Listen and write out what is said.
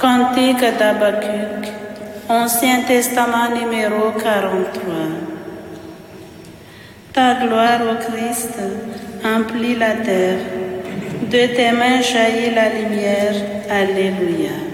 Cantique d'Habacuc, Ancien Testament numéro 43. Ta gloire, ô Christ, emplit la terre. De tes mains jaillit la lumière. Alléluia.